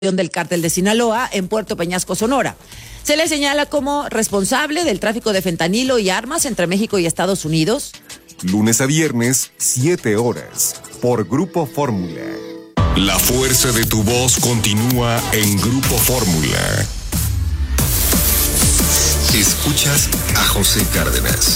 del Cártel de Sinaloa en Puerto Peñasco, Sonora. Se le señala como responsable del tráfico de fentanilo y armas entre México y Estados Unidos. Lunes a viernes, 7 horas, por Grupo Fórmula. La fuerza de tu voz continúa en Grupo Fórmula. Escuchas a José Cárdenas.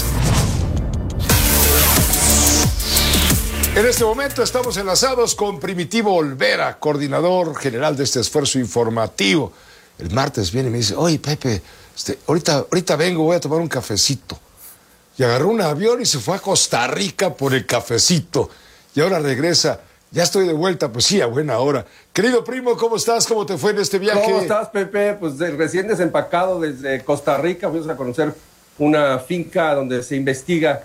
En este momento estamos enlazados con Primitivo Olvera, coordinador general de este esfuerzo informativo. El martes viene y me dice, oye, Pepe, ahorita vengo, voy a tomar un cafecito. Y agarró un avión y se fue a Costa Rica por el cafecito. Y ahora regresa, ya estoy de vuelta, pues sí, a buena hora. Querido primo, ¿cómo estás? ¿Cómo te fue en este viaje? ¿Cómo estás, Pepe? Pues recién desempacado desde Costa Rica, fuimos a conocer una finca donde se investiga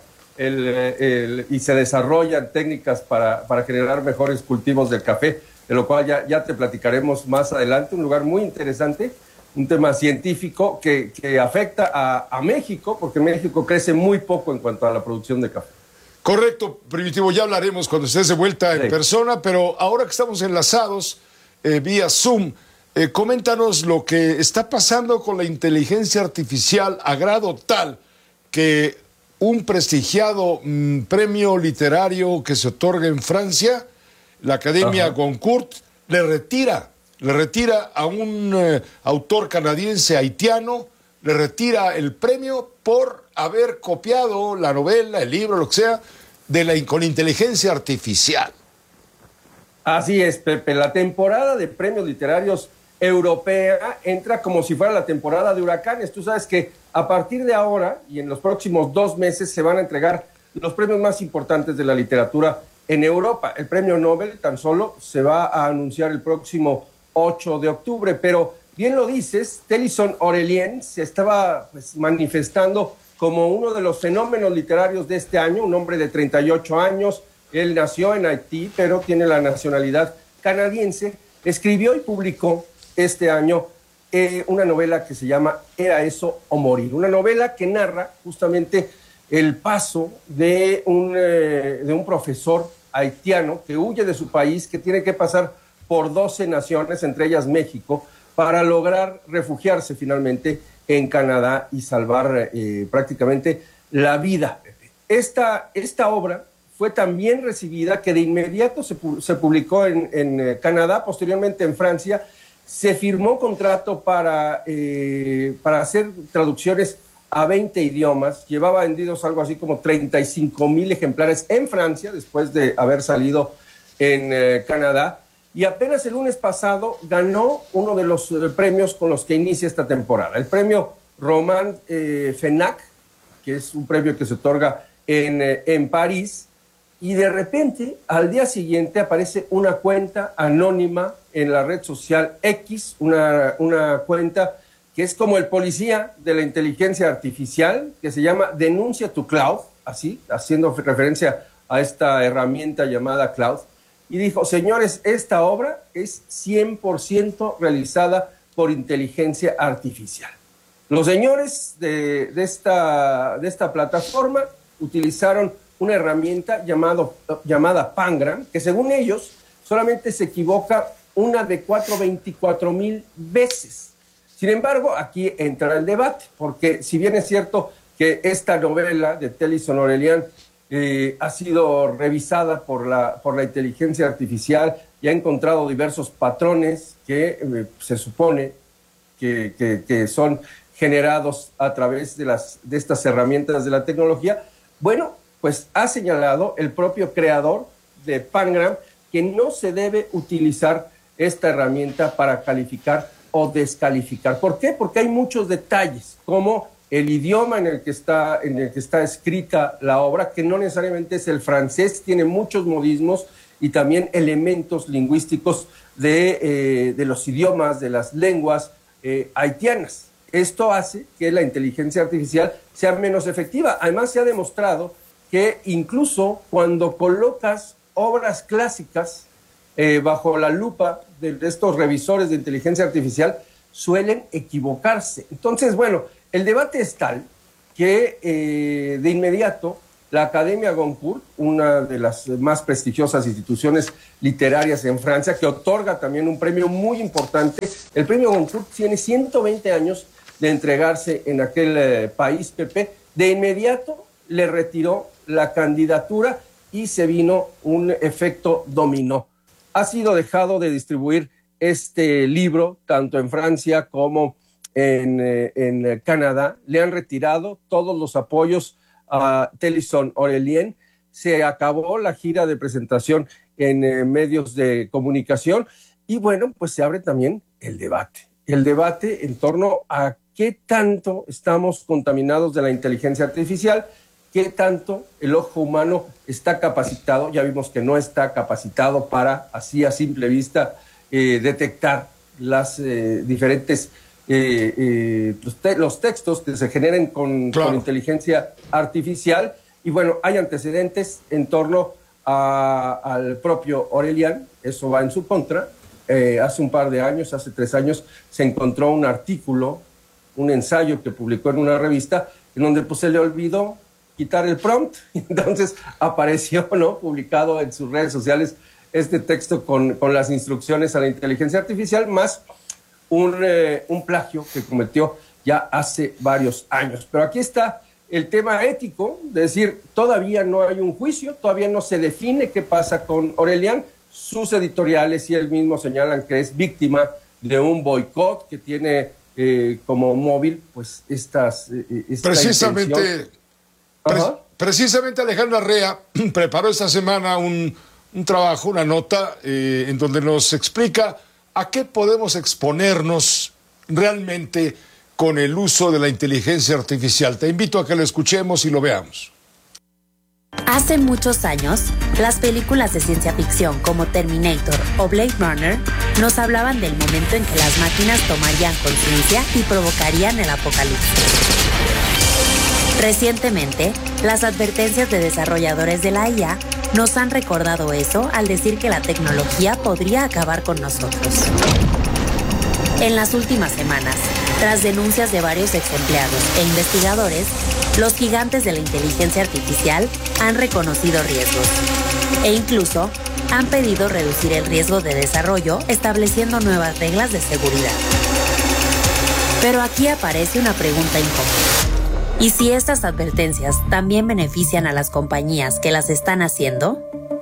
y se desarrollan técnicas para generar mejores cultivos del café, de lo cual ya te platicaremos más adelante. Un lugar muy interesante, un tema científico que afecta a México, porque México crece muy poco en cuanto a la producción de café. Correcto, Primitivo, ya hablaremos cuando estés de vuelta en persona, pero ahora que estamos enlazados vía Zoom, coméntanos lo que está pasando con la inteligencia artificial a grado tal que un prestigiado premio literario que se otorga en Francia, la Academia Goncourt, le retira a un autor canadiense haitiano, le retira el premio por haber copiado la novela, el libro, lo que sea, con inteligencia artificial. Así es, Pepe. La temporada de premios literarios europea entra como si fuera la temporada de huracanes. Tú sabes que a partir de ahora y en los próximos 2 meses se van a entregar los premios más importantes de la literatura en Europa. El premio Nobel tan solo se va a anunciar el próximo 8 de octubre, pero bien lo dices, Tennyson-Aurélien se estaba manifestando como uno de los fenómenos literarios de este año, un hombre de 38 años, él nació en Haití, pero tiene la nacionalidad canadiense, escribió y publicó este año una novela que se llama Era eso o morir, una novela que narra justamente el paso de un profesor haitiano que huye de su país, que tiene que pasar por 12 naciones, entre ellas México, para lograr refugiarse finalmente en Canadá y salvar prácticamente la vida. Esta obra fue tan bien recibida que de inmediato se publicó en Canadá, posteriormente en Francia. Se firmó contrato para hacer traducciones a 20 idiomas. Llevaba vendidos algo así como 35,000 ejemplares en Francia, después de haber salido en Canadá. Y apenas el lunes pasado ganó uno de los premios con los que inicia esta temporada. El premio Roman Fenac, que es un premio que se otorga en París. Y de repente, al día siguiente, aparece una cuenta anónima en la red social X, una cuenta que es como el policía de la inteligencia artificial, que se llama Denuncia tu Cloud, así, haciendo referencia a esta herramienta llamada Cloud, y dijo, señores, esta obra es 100% realizada por inteligencia artificial. Los señores de esta plataforma utilizaron una herramienta llamada Pangram, que según ellos solamente se equivoca una de 24,000 veces. Sin embargo, aquí entra el debate, porque si bien es cierto que esta novela de Tennyson-Aurélien ha sido revisada por la inteligencia artificial y ha encontrado diversos patrones que se supone que son generados a través de estas herramientas de la tecnología, bueno, pues ha señalado el propio creador de Pangram que no se debe utilizar esta herramienta para calificar o descalificar. ¿Por qué? Porque hay muchos detalles, como el idioma en el que está escrita la obra, que no necesariamente es el francés, tiene muchos modismos y también elementos lingüísticos de los idiomas, de las lenguas haitianas. Esto hace que la inteligencia artificial sea menos efectiva. Además, se ha demostrado que incluso cuando colocas obras clásicas bajo la lupa de estos revisores de inteligencia artificial, suelen equivocarse. Entonces, bueno, el debate es tal que de inmediato la Academia Goncourt, una de las más prestigiosas instituciones literarias en Francia, que otorga también un premio muy importante. El premio Goncourt tiene 120 años de entregarse en aquel país, Pepe. De inmediato le retiró la candidatura y se vino un efecto dominó. Ha sido dejado de distribuir este libro tanto en Francia como en Canadá. Le han retirado todos los apoyos a Téléthon Aurélien. Se acabó la gira de presentación en medios de comunicación y bueno, pues se abre también el debate en torno a qué tanto estamos contaminados de la inteligencia artificial, qué tanto el ojo humano está capacitado. Ya vimos que no está capacitado para, así a simple vista, detectar las diferentes los textos que se generen con inteligencia artificial. Y bueno, hay antecedentes en torno al propio Aurélien. Eso va en su contra. Hace un par de años, hace 3 años, se encontró un artículo, un ensayo que publicó en una revista, en donde pues se le olvidó quitar el prompt. Entonces apareció, ¿no?, publicado en sus redes sociales este texto con las instrucciones a la inteligencia artificial, más un plagio que cometió ya hace varios años. Pero aquí está el tema ético, de decir, todavía no hay un juicio, todavía no se define qué pasa con Aurélien. Sus editoriales y él mismo señalan que es víctima de un boicot que tiene como móvil, pues precisamente Alejandra Rea preparó esta semana un trabajo, una nota en donde nos explica a qué podemos exponernos realmente con el uso de la inteligencia artificial. Te invito a que lo escuchemos y lo veamos. Hace muchos años, las películas de ciencia ficción como Terminator o Blade Runner nos hablaban del momento en que las máquinas tomarían conciencia y provocarían el apocalipsis. Recientemente, las advertencias de desarrolladores de la IA nos han recordado eso al decir que la tecnología podría acabar con nosotros. En las últimas semanas, tras denuncias de varios exempleados e investigadores, los gigantes de la inteligencia artificial han reconocido riesgos e incluso han pedido reducir el riesgo de desarrollo estableciendo nuevas reglas de seguridad. Pero aquí aparece una pregunta incómoda. ¿Y si estas advertencias también benefician a las compañías que las están haciendo?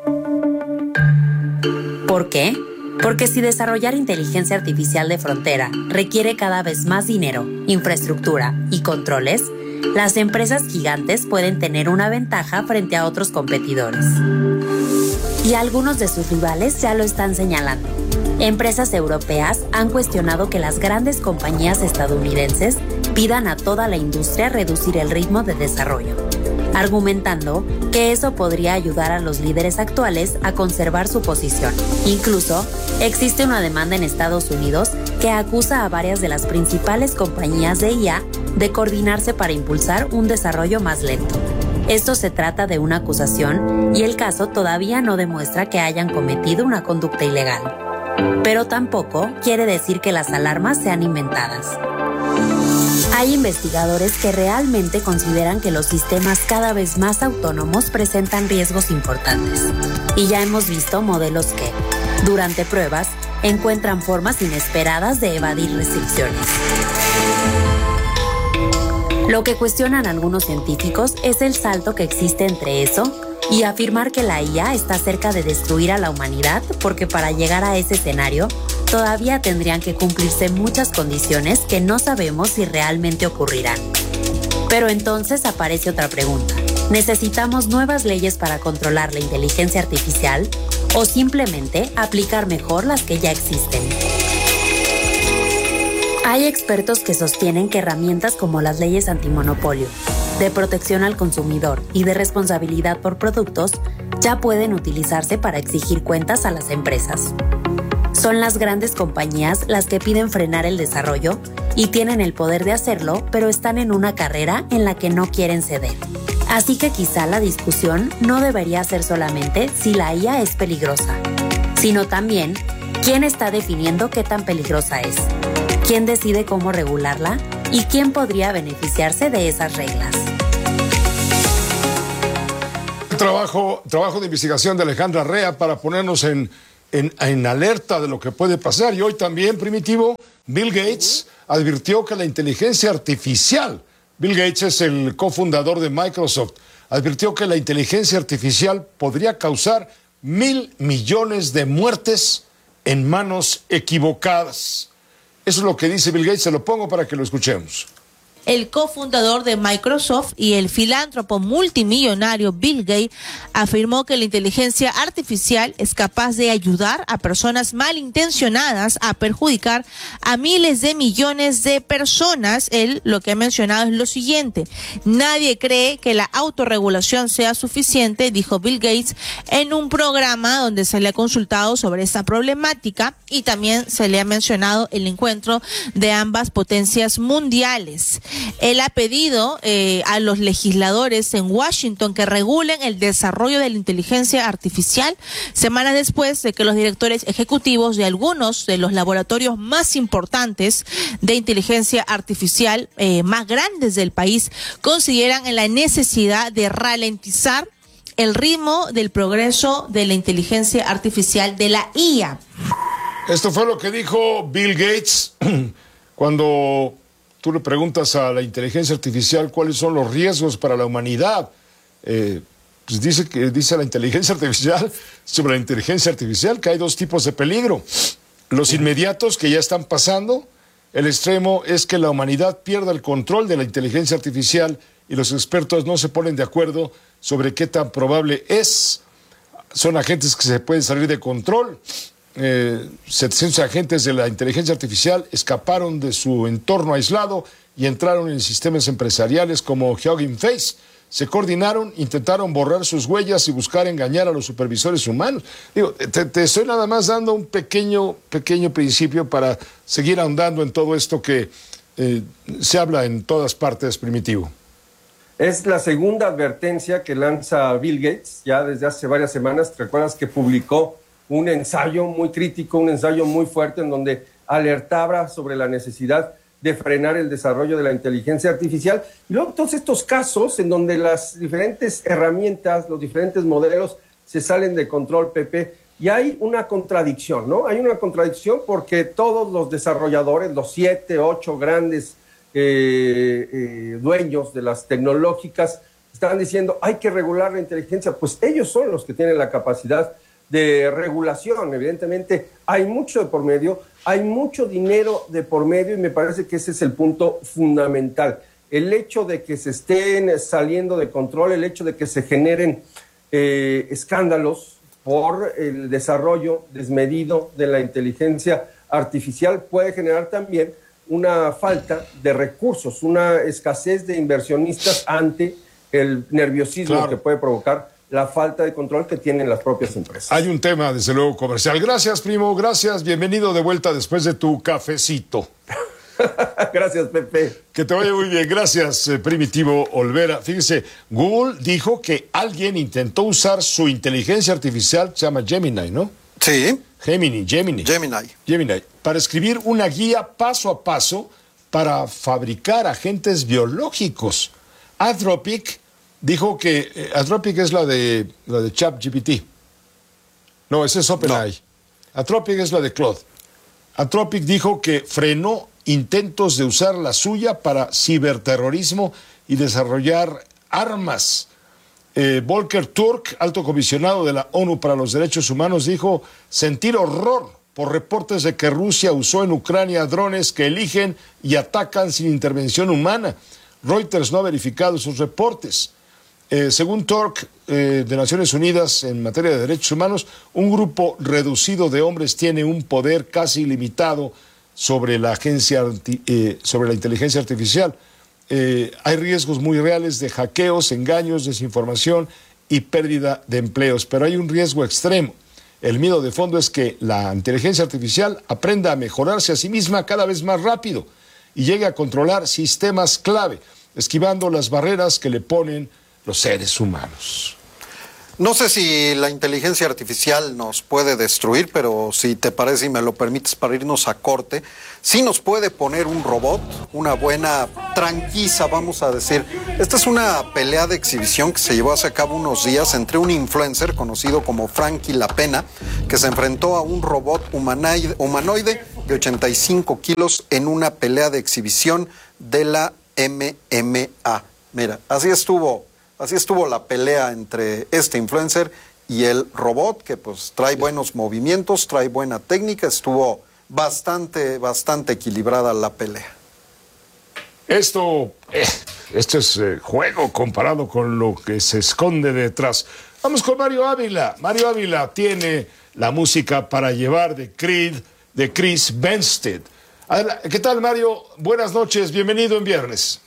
¿Por qué? Porque si desarrollar inteligencia artificial de frontera requiere cada vez más dinero, infraestructura y controles, las empresas gigantes pueden tener una ventaja frente a otros competidores. Y algunos de sus rivales ya lo están señalando. Empresas europeas han cuestionado que las grandes compañías estadounidenses pidan a toda la industria reducir el ritmo de desarrollo, argumentando que eso podría ayudar a los líderes actuales a conservar su posición. Incluso, existe una demanda en Estados Unidos que acusa a varias de las principales compañías de IA de coordinarse para impulsar un desarrollo más lento. Esto se trata de una acusación y el caso todavía no demuestra que hayan cometido una conducta ilegal. Pero tampoco quiere decir que las alarmas sean inventadas. Hay investigadores que realmente consideran que los sistemas cada vez más autónomos presentan riesgos importantes. Y ya hemos visto modelos que, durante pruebas, encuentran formas inesperadas de evadir restricciones. Lo que cuestionan algunos científicos es el salto que existe entre eso y afirmar que la IA está cerca de destruir a la humanidad, porque para llegar a ese escenario todavía tendrían que cumplirse muchas condiciones que no sabemos si realmente ocurrirán. Pero entonces aparece otra pregunta. ¿Necesitamos nuevas leyes para controlar la inteligencia artificial o simplemente aplicar mejor las que ya existen? Hay expertos que sostienen que herramientas como las leyes antimonopolio, de protección al consumidor y de responsabilidad por productos ya pueden utilizarse para exigir cuentas a las empresas. Son las grandes compañías las que piden frenar el desarrollo y tienen el poder de hacerlo, pero están en una carrera en la que no quieren ceder. Así que quizá la discusión no debería ser solamente si la IA es peligrosa, sino también quién está definiendo qué tan peligrosa es, quién decide cómo regularla y quién podría beneficiarse de esas reglas. trabajo de investigación de Alejandra Rea para ponernos en alerta de lo que puede pasar. Y hoy también, Primitivo, Bill Gates advirtió que la inteligencia artificial, Bill Gates es el cofundador de Microsoft, advirtió que la inteligencia artificial podría causar 1,000 millones de muertes en manos equivocadas. Eso es lo que dice Bill Gates, se lo pongo para que lo escuchemos. El cofundador de Microsoft y el filántropo multimillonario Bill Gates afirmó que la inteligencia artificial es capaz de ayudar a personas malintencionadas a perjudicar a miles de millones de personas. Él lo que ha mencionado es lo siguiente: nadie cree que la autorregulación sea suficiente, dijo Bill Gates en un programa donde se le ha consultado sobre esta problemática y también se le ha mencionado el encuentro de ambas potencias mundiales. Él ha pedido a los legisladores en Washington que regulen el desarrollo de la inteligencia artificial, semanas después de que los directores ejecutivos de algunos de los laboratorios más importantes de inteligencia artificial más grandes del país consideran la necesidad de ralentizar el ritmo del progreso de la inteligencia artificial de la IA. Esto fue lo que dijo Bill Gates cuando tú le preguntas a la inteligencia artificial cuáles son los riesgos para la humanidad. Pues dice la inteligencia artificial, sobre la inteligencia artificial, que hay dos tipos de peligro. Los inmediatos, que ya están pasando. El extremo es que la humanidad pierda el control de la inteligencia artificial y los expertos no se ponen de acuerdo sobre qué tan probable es. Son agentes que se pueden salir de control. 700 agentes de la inteligencia artificial escaparon de su entorno aislado y entraron en sistemas empresariales como Hugging Face. Se coordinaron, intentaron borrar sus huellas y buscar engañar a los supervisores humanos. Digo, te estoy nada más dando un pequeño principio para seguir ahondando en todo esto que se habla en todas partes, Primitivo. Es la segunda advertencia que lanza Bill Gates ya desde hace varias semanas. ¿Te recuerdas que publicó un ensayo muy crítico, un ensayo muy fuerte en donde alertaba sobre la necesidad de frenar el desarrollo de la inteligencia artificial? Y luego todos estos casos en donde las diferentes herramientas, los diferentes modelos se salen de control, Pepe, y hay una contradicción, ¿no? Hay una contradicción porque todos los desarrolladores, los 7, 8 grandes dueños de las tecnológicas, están diciendo hay que regular la inteligencia. Pues ellos son los que tienen la capacidad de regulación. Evidentemente hay mucho de por medio, hay mucho dinero de por medio, y me parece que ese es el punto fundamental. El hecho de que se estén saliendo de control, el hecho de que se generen escándalos por el desarrollo desmedido de la inteligencia artificial puede generar también una falta de recursos, una escasez de inversionistas ante el nerviosismo que puede provocar la falta de control que tienen las propias empresas. Hay un tema, desde luego, comercial. Gracias, primo, gracias. Bienvenido de vuelta después de tu cafecito. Gracias, Pepe. Que te vaya muy bien. Gracias, Primitivo Olvera. Fíjese, Google dijo que alguien intentó usar su inteligencia artificial, se llama Gemini, ¿no? Sí. Gemini. Para escribir una guía paso a paso para fabricar agentes biológicos. Anthropic dijo que Anthropic es la de ChatGPT. No, ese es OpenAI. No. Anthropic es la de Claude. Anthropic dijo que frenó intentos de usar la suya para ciberterrorismo y desarrollar armas. Volker Turk, alto comisionado de la ONU para los Derechos Humanos, dijo sentir horror por reportes de que Rusia usó en Ucrania drones que eligen y atacan sin intervención humana. Reuters no ha verificado esos reportes. Según Turk, de Naciones Unidas en materia de derechos humanos, un grupo reducido de hombres tiene un poder casi ilimitado sobre la inteligencia artificial. Hay riesgos muy reales de hackeos, engaños, desinformación y pérdida de empleos, pero hay un riesgo extremo. El miedo de fondo es que la inteligencia artificial aprenda a mejorarse a sí misma cada vez más rápido y llegue a controlar sistemas clave, esquivando las barreras que le ponen los seres humanos. No sé si la inteligencia artificial nos puede destruir, pero si te parece y me lo permites para irnos a corte, sí nos puede poner un robot, una buena tranquiza, vamos a decir. Esta es una pelea de exhibición que se llevó a cabo unos días entre un influencer conocido como Frankie La Pena, que se enfrentó a un robot humanoide de 85 kilos en una pelea de exhibición de la MMA. Mira, así estuvo la pelea entre este influencer y el robot, que pues trae buenos movimientos, trae buena técnica. Estuvo bastante equilibrada la pelea. Esto es juego comparado con lo que se esconde detrás. Vamos con Mario Ávila. Mario Ávila tiene la música para llevar de Creed, de Chris Bumstead. ¿Qué tal, Mario? Buenas noches, bienvenido en Viernes.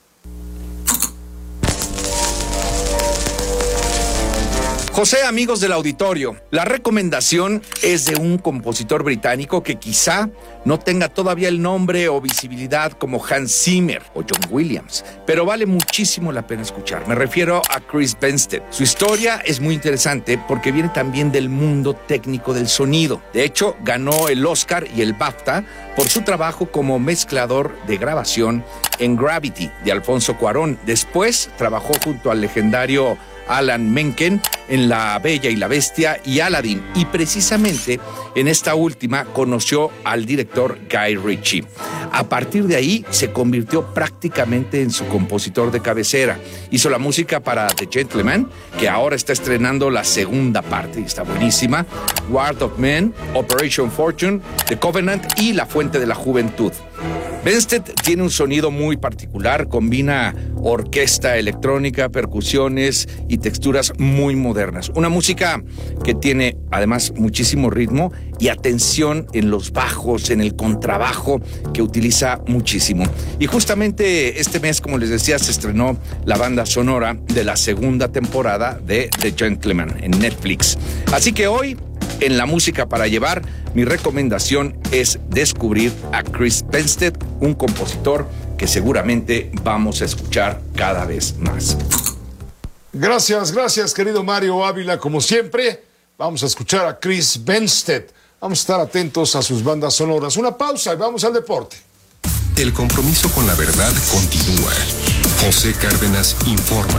José, amigos del auditorio, la recomendación es de un compositor británico que quizá no tenga todavía el nombre o visibilidad como Hans Zimmer o John Williams, pero vale muchísimo la pena escuchar. Me refiero a Chris Bumstead. Su historia es muy interesante porque viene también del mundo técnico del sonido. De hecho, ganó el Oscar y el BAFTA por su trabajo como mezclador de grabación en Gravity de Alfonso Cuarón. Después trabajó junto al legendario Alan Menken en La Bella y la Bestia y Aladdin, y precisamente en esta última conoció al director Guy Ritchie. A partir de ahí se convirtió prácticamente en su compositor de cabecera. Hizo la música para The Gentleman, que ahora está estrenando la segunda parte y está buenísima, Ward of Men, Operation Fortune, The Covenant y La Fuente de la Juventud. Bumstead tiene un sonido muy particular, combina orquesta electrónica, percusiones y texturas muy modernas. Una música que tiene además muchísimo ritmo y atención en los bajos, en el contrabajo, que utiliza muchísimo. Y justamente este mes, como les decía, se estrenó la banda sonora de la segunda temporada de The Gentleman en Netflix. Así que hoy, en la música para llevar, mi recomendación es descubrir a Chris Bumstead, un compositor que seguramente vamos a escuchar cada vez más. Gracias, querido Mario Ávila. Como siempre, vamos a escuchar a Chris Bumstead. Vamos a estar atentos a sus bandas sonoras. Una pausa y vamos al deporte. El compromiso con la verdad continúa. José Cárdenas informa.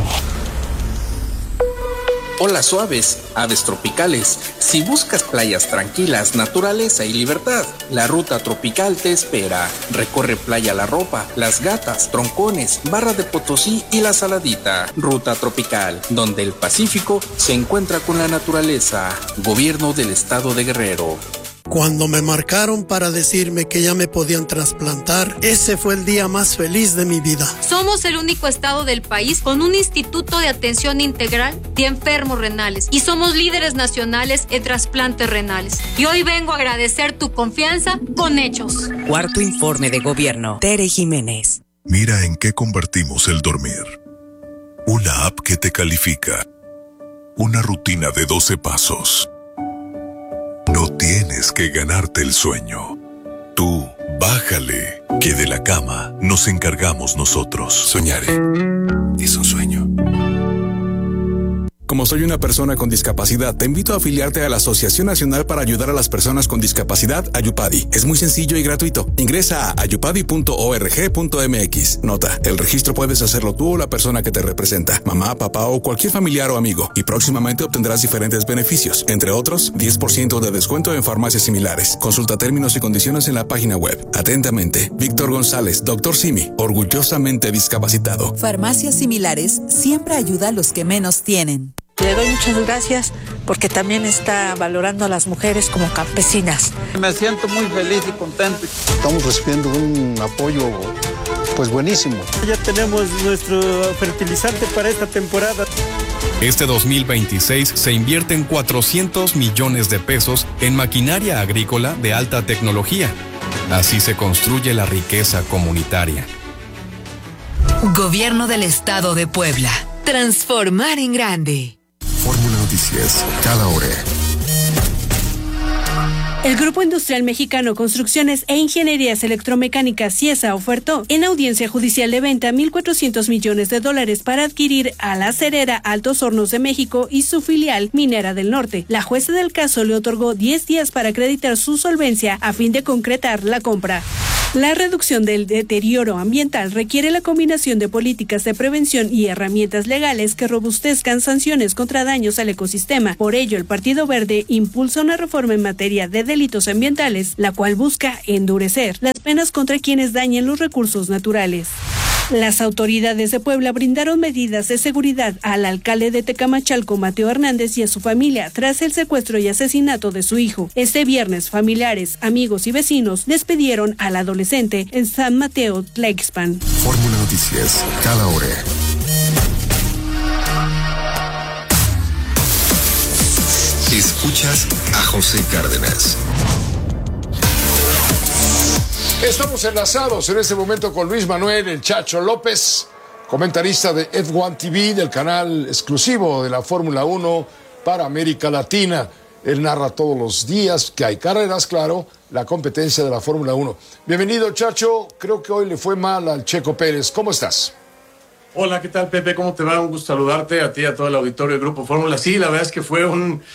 Olas suaves, aves tropicales. Si buscas playas tranquilas, naturaleza y libertad, la ruta tropical te espera. Recorre Playa La Ropa, Las Gatas, Troncones, Barra de Potosí y La Saladita. Ruta tropical, donde el Pacífico se encuentra con la naturaleza. Gobierno del Estado de Guerrero. Cuando me marcaron para decirme que ya me podían trasplantar, ese fue el día más feliz de mi vida. Somos el único estado del país con un instituto de atención integral de enfermos renales y somos líderes nacionales en trasplantes renales. Y hoy vengo a agradecer tu confianza con hechos. Cuarto informe de gobierno. Tere Jiménez. Mira en qué convertimos el dormir. Una app que te califica. Una rutina de 12 pasos. No tienes que ganarte el sueño. Tú, bájale, que de la cama nos encargamos nosotros. Soñaré es un sueño. Como soy una persona con discapacidad, te invito a afiliarte a la Asociación Nacional para Ayudar a las Personas con Discapacidad, Ayupadi. Es muy sencillo y gratuito. Ingresa a ayupadi.org.mx. Nota, el registro puedes hacerlo tú o la persona que te representa, mamá, papá o cualquier familiar o amigo. Y próximamente obtendrás diferentes beneficios, entre otros, 10% de descuento en farmacias similares. Consulta términos y condiciones en la página web. Atentamente, Víctor González, Dr. Simi, orgullosamente discapacitado. Farmacias similares siempre ayuda a los que menos tienen. Le doy muchas gracias porque también está valorando a las mujeres como campesinas. Me siento muy feliz y contento. Estamos recibiendo un apoyo pues buenísimo. Ya tenemos nuestro fertilizante para esta temporada. Este 2026 se invierten 400 millones de pesos en maquinaria agrícola de alta tecnología. Así se construye la riqueza comunitaria. Gobierno del Estado de Puebla. Transformar en grande. Fórmula Noticias, cada hora. El Grupo Industrial Mexicano Construcciones e Ingenierías Electromecánicas CIESA ofertó en audiencia judicial de venta $1,400 millones para adquirir a la acerera Altos Hornos de México y su filial Minera del Norte. La jueza del caso le otorgó 10 días para acreditar su solvencia a fin de concretar la compra. La reducción del deterioro ambiental requiere la combinación de políticas de prevención y herramientas legales que robustezcan sanciones contra daños al ecosistema. Por ello, el Partido Verde impulsa una reforma en materia de delitos ambientales, la cual busca endurecer las penas contra quienes dañen los recursos naturales. Las autoridades de Puebla brindaron medidas de seguridad al alcalde de Tecamachalco, Mateo Hernández, y a su familia tras el secuestro y asesinato de su hijo. Este viernes, familiares, amigos y vecinos despidieron al adolescente en San Mateo, Tlaixpan. Fórmula Noticias, cada hora. Escuchas a José Cárdenas. Estamos enlazados en este momento con Luis Manuel El Chacho López, comentarista de F1 TV, del canal exclusivo de la Fórmula 1 para América Latina. Él narra todos los días que hay carreras, claro, la competencia de la Fórmula 1. Bienvenido, Chacho. Creo que hoy le fue mal al Checo Pérez. ¿Cómo estás? Hola, ¿qué tal, Pepe? ¿Cómo te va? Un gusto saludarte a ti y a todo el auditorio del Grupo Fórmula. Sí, la verdad es que fue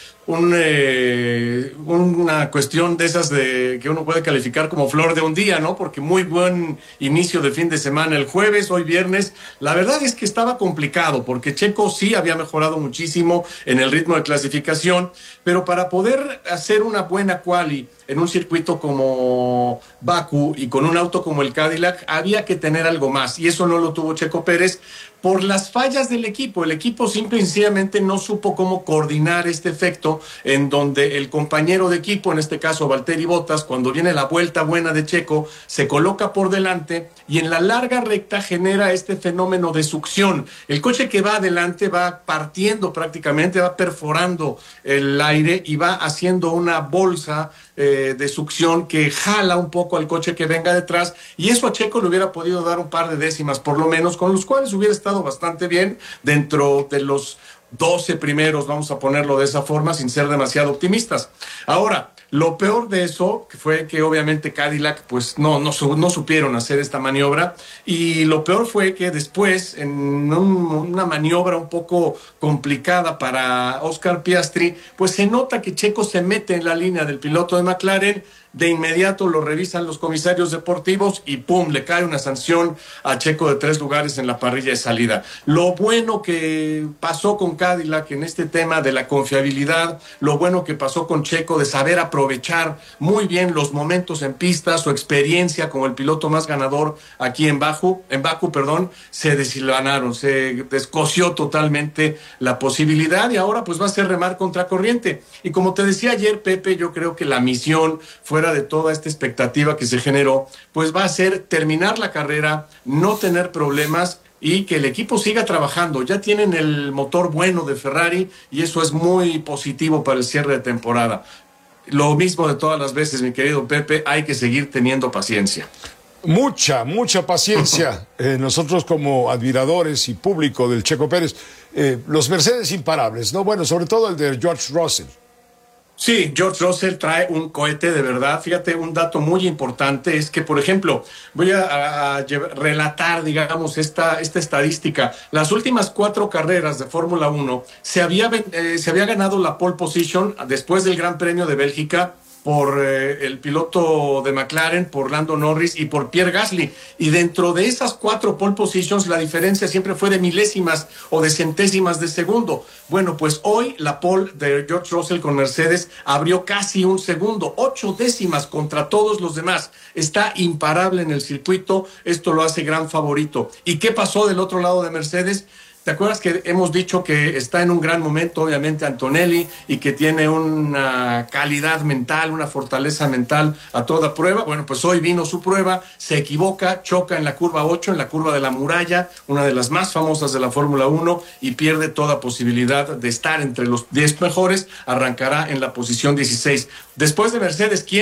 una cuestión de esas de que uno puede calificar como flor de un día, ¿no? Porque muy buen inicio de fin de semana el jueves, hoy viernes. La verdad es que estaba complicado porque Checo sí había mejorado muchísimo en el ritmo de clasificación, pero para poder hacer una buena quali en un circuito como Bakú y con un auto como el Cadillac, había que tener algo más, y eso no lo tuvo Checo Pérez por las fallas del equipo. El equipo simple y sencillamente no supo cómo coordinar este efecto en donde el compañero de equipo, en este caso Valtteri Bottas, cuando viene la vuelta buena de Checo, se coloca por delante y en la larga recta genera este fenómeno de succión. El coche que va adelante va partiendo prácticamente, va perforando el aire y va haciendo una bolsa de succión que jala un poco al coche que venga detrás, y eso a Checo le hubiera podido dar un par de décimas por lo menos, con los cuales hubiera estado bastante bien dentro de los 12 primeros, vamos a ponerlo de esa forma, sin ser demasiado optimistas. Ahora, lo peor de eso fue que obviamente Cadillac pues no supieron hacer esta maniobra, y lo peor fue que después en una maniobra un poco complicada para Oscar Piastri, pues se nota que Checo se mete en la línea del piloto de McLaren. De inmediato lo revisan los comisarios deportivos y ¡pum!, le cae una sanción a Checo de 3 lugares en la parrilla de salida. Lo bueno que pasó con Cadillac en este tema de la confiabilidad, lo bueno que pasó con Checo de saber aprovechar muy bien los momentos en pista, su experiencia como el piloto más ganador aquí en Bakú, se deshilvanaron, se descoció totalmente la posibilidad, y ahora pues va a ser remar contracorriente. Y como te decía ayer, Pepe, yo creo que la misión fuera de toda esta expectativa que se generó, pues va a ser terminar la carrera, no tener problemas y que el equipo siga trabajando. Ya tienen el motor bueno de Ferrari y eso es muy positivo para el cierre de temporada. Lo mismo de todas las veces, mi querido Pepe, hay que seguir teniendo paciencia. Mucha paciencia. Nosotros como admiradores y público del Checo Pérez, los Mercedes imparables, ¿no? Bueno, sobre todo el de George Russell. Sí, George Russell trae un cohete de verdad. Fíjate, un dato muy importante es que, por ejemplo, voy a relatar, digamos, esta estadística. Las últimas 4 carreras de Fórmula 1 se había ganado la pole position después del Gran Premio de Bélgica por el piloto de McLaren, por Lando Norris y por Pierre Gasly. Y dentro de esas 4 pole positions, la diferencia siempre fue de milésimas o de centésimas de segundo. Bueno, pues hoy la pole de George Russell con Mercedes abrió casi un segundo, 8 décimas contra todos los demás. Está imparable en el circuito, esto lo hace gran favorito. ¿Y qué pasó del otro lado de Mercedes? ¿Te acuerdas que hemos dicho que está en un gran momento, obviamente, Antonelli, y que tiene una calidad mental, una fortaleza mental a toda prueba? Bueno, pues hoy vino su prueba, se equivoca, choca en la curva 8, en la curva de la muralla, una de las más famosas de la Fórmula 1, y pierde toda posibilidad de estar entre los 10 mejores, arrancará en la posición 16. Después de Mercedes, ¿quién?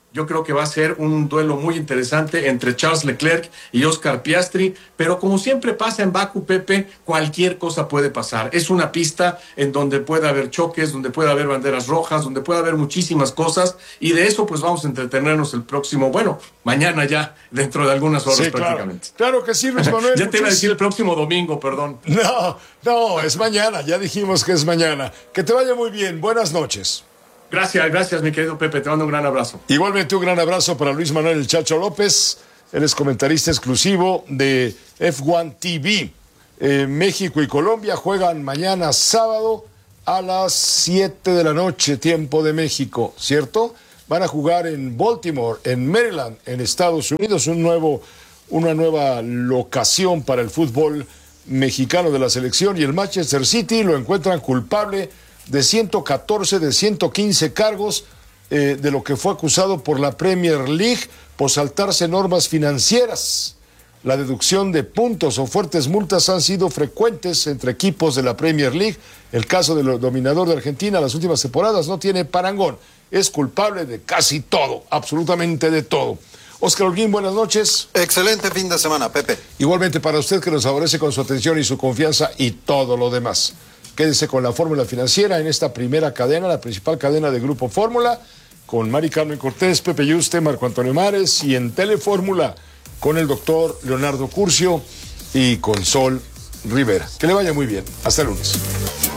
Yo creo que va a ser un duelo muy interesante entre Charles Leclerc y Oscar Piastri, pero como siempre pasa en Bakú, Pepe, cualquier cosa puede pasar. Es una pista en donde puede haber choques, donde puede haber banderas rojas, donde puede haber muchísimas cosas, y de eso pues vamos a entretenernos el próximo, mañana ya, dentro de algunas horas, sí, prácticamente. Claro que sí, Luis Manuel. Ya te iba a decir el próximo domingo, perdón. No, es mañana, ya dijimos que es mañana. Que te vaya muy bien, buenas noches. Gracias, mi querido Pepe, te mando un gran abrazo. Igualmente un gran abrazo para Luis Manuel El Chacho López, él es comentarista exclusivo de F1 TV. México y Colombia juegan mañana sábado a las 7 de la noche, tiempo de México, ¿cierto? Van a jugar en Baltimore, en Maryland, en Estados Unidos, una nueva locación para el fútbol mexicano de la selección, y el Manchester City lo encuentran culpable de 114 de 115 cargos de lo que fue acusado por la Premier League por saltarse normas financieras. La deducción de puntos o fuertes multas han sido frecuentes entre equipos de la Premier League. El caso del dominador de Argentina las últimas temporadas no tiene parangón. Es culpable de casi todo, absolutamente de todo. Óscar Holguín, buenas noches. Excelente fin de semana, Pepe. Igualmente para usted, que nos favorece con su atención y su confianza y todo lo demás. Quédese con la Fórmula Financiera en esta primera cadena, la principal cadena de Grupo Fórmula, con Mari Carmen Cortés, Pepe Yuste, Marco Antonio Mares, y en Telefórmula con el doctor Leonardo Curcio y con Sol Rivera. Que le vaya muy bien. Hasta el lunes.